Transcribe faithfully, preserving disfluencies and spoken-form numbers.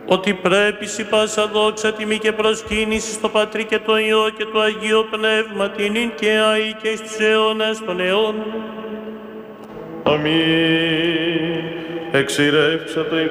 ότι πρέπει η πάσα δόξα τιμή και προσκύνηση στο Πατρί και το Υιό και το Αγίο Πνεύμα την ειν και αεί και εις τους αιώνας των αιώνων. Αμήν. Εξηρεύξατε η